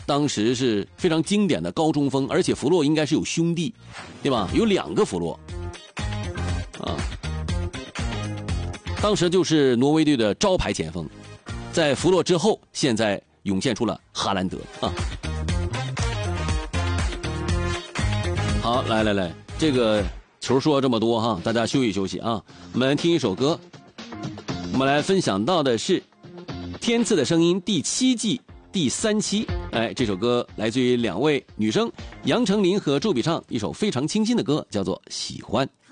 当时是非常经典的高中锋，而且弗洛应该是有兄弟，对吧？有2个弗洛，当时就是挪威队的招牌前锋。在弗洛之后，现在涌现出了哈兰德啊。好，来，这个球说这么多哈，大家休息休息啊。我们听一首歌，我们来分享到的是《天赐的声音》第7季第3期。这首歌来自于2位女生杨丞琳和祝比畅，一首非常清新的歌，叫做《喜欢》。